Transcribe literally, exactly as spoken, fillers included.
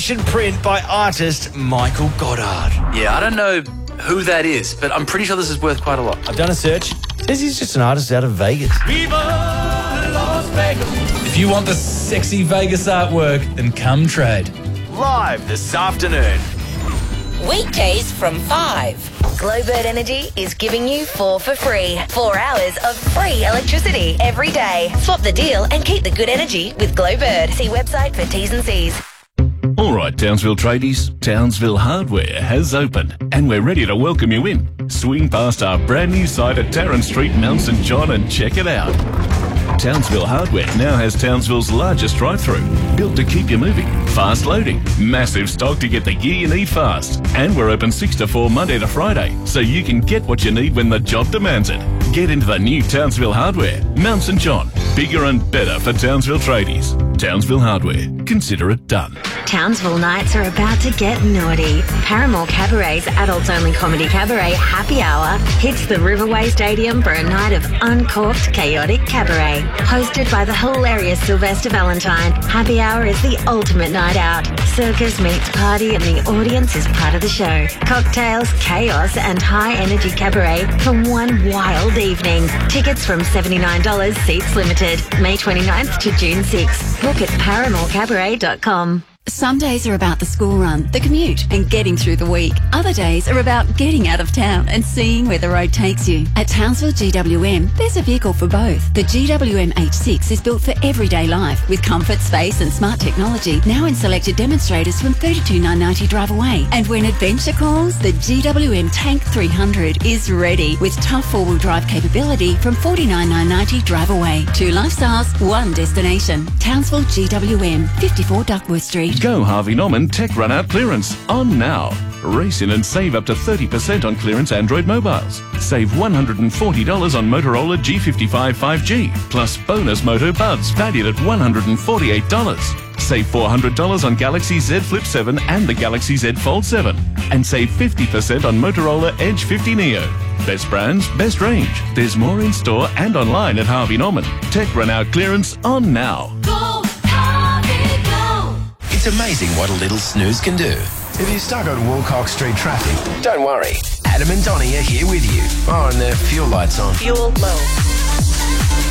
edition print by artist Michael Goddard. Yeah, I don't know who that is, but I'm pretty sure this is worth quite a lot. I've done a search. It says he's just an artist out of Vegas. Viva Las Vegas. If you want the sexy Vegas artwork, then come trade. Live this afternoon. Weekdays from five. Glowbird Energy is giving you four for free. Four hours of free electricity every day. Swap the deal and keep the good energy with Glowbird. See website for T's and C's. All right, Townsville tradies, Townsville Hardware has opened and we're ready to welcome you in. Swing past our brand new site at Tarrant Street, Mount St John and check it out. Townsville Hardware now has Townsville's largest drive-through, built to keep you moving, fast loading, massive stock to get the gear you need fast, and we're open six to four Monday to Friday, so you can get what you need when the job demands it. Get into the new Townsville Hardware, Mount St John, bigger and better for Townsville tradies. Townsville Hardware, consider it done. Townsville nights are about to get naughty. Paramore Cabaret's adults-only comedy cabaret Happy Hour hits the Riverway Stadium for a night of uncorked, chaotic cabaret. Hosted by the hilarious Sylvester Valentine, Happy Hour is the ultimate night out. Circus meets party and the audience is part of the show. Cocktails, chaos and high-energy cabaret for one wild evening. Tickets from seventy-nine dollars, seats limited. May twenty-ninth to June sixth. Book at paramore cabaret dot com. Some days are about the school run, the commute, and getting through the week. Other days are about getting out of town and seeing where the road takes you. At Townsville G W M, there's a vehicle for both. The G W M H six is built for everyday life with comfort, space, and smart technology. Now in selected demonstrators from thirty-two thousand nine hundred ninety drive away. And when adventure calls, the G W M Tank three hundred is ready with tough four-wheel drive capability from forty-nine thousand nine hundred ninety drive away. Two lifestyles, one destination. Townsville G W M, fifty-four Duckworth Street. Go Harvey Norman Tech Run Out Clearance on now. Race in and save up to thirty percent on clearance Android mobiles. Save one hundred forty dollars on Motorola G fifty-five five G, plus bonus Moto Buds valued at one hundred forty-eight dollars. Save four hundred dollars on Galaxy Z Flip seven and the Galaxy Z Fold seven. And save fifty percent on Motorola Edge fifty Neo. Best brands, best range. There's more in store and online at Harvey Norman. Tech Run Out Clearance on now. Go, Harvey, go! It's amazing what a little snooze can do. If you're stuck on Wilcox Street traffic, don't worry. Adam and Donnie are here with you. Oh, and their fuel lights on. Fuel low.